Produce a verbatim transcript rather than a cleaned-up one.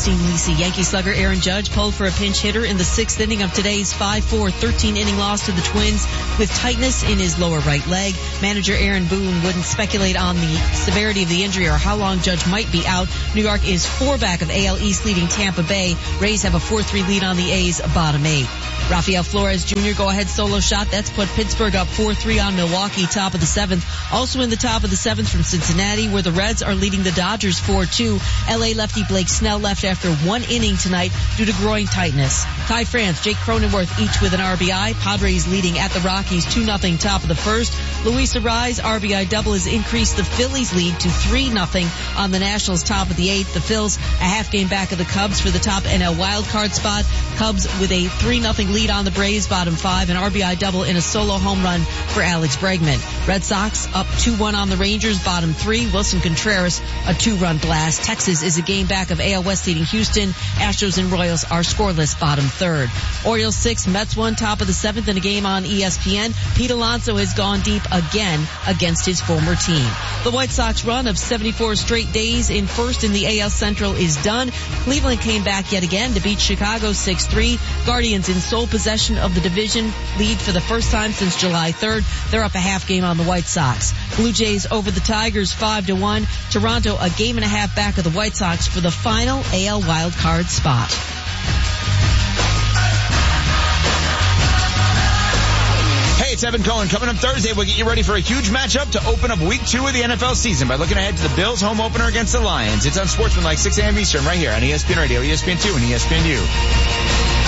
Christine Lisi. Yankee slugger Aaron Judge pulled for a pinch hitter in the sixth inning of today's five four thirteen inning loss to the Twins with tightness in his lower right leg. Manager Aaron Boone wouldn't speculate on the severity of the injury or how long Judge might be out. New York is four back of A L East leading Tampa Bay. Rays have a four three lead on the A's bottom eight. Rafael Flores Junior go-ahead solo shot. That's put Pittsburgh up four three on Milwaukee, top of the seventh. Also in the top of the seventh from Cincinnati, where the Reds are leading the Dodgers four two. L A lefty Blake Snell left after one inning tonight due to groin tightness. Ty France, Jake Cronenworth each with an R B I. Padres leading at the Rockies two nothing top of the first. Luis Arraez R B I double has increased the Phillies lead to three nothing on the Nationals top of the eighth. The Phils a half game back of the Cubs for the top N L wildcard spot. Cubs with a three nothing lead on the Braves bottom five. An R B I double in a solo home run for Alex Bregman. Red Sox up two one on the Rangers bottom three. Wilson Contreras a two run blast. Texas is a game back of A L West leading Houston. Astros and Royals are scoreless bottom third. Orioles six, Mets one top of the seventh in a game on E S P N. Pete Alonso has gone deep again against his former team. The White Sox run of seventy-four straight days in first in the A L Central is done. Cleveland came back yet again to beat Chicago six three. Guardians in sole possession of the division lead for the first time since July third. They're up a half game on the White Sox. Blue Jays over the Tigers five to one. Toronto a game and a half back of the White Sox for the final A L wild card spot. Hey, it's Evan Cohen. Coming up Thursday, we'll get you ready for a huge matchup to open up week two of the N F L season by looking ahead to the Bills home opener against the Lions. It's on Sportsman like six a.m. Eastern right here on E S P N Radio, E S P N two, and E S P N U.